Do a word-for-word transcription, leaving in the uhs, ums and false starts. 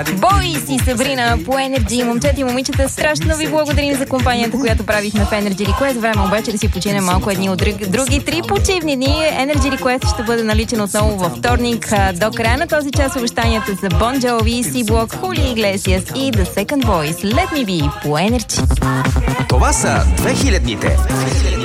Бойс и Сабрина по Energy. Момчета и момичета, страшно ви благодарим за компанията, която правихме в Energy Request. Време обаче да си починем малко едни от други, други три почивни дни. Energy Request ще бъде наличен отново във вторник. До края на този час обещанията за Bon Jovi, C-Block, Хули Иглесиас и The Second Voice. Let Me Be по Energy. Това са две хилядните.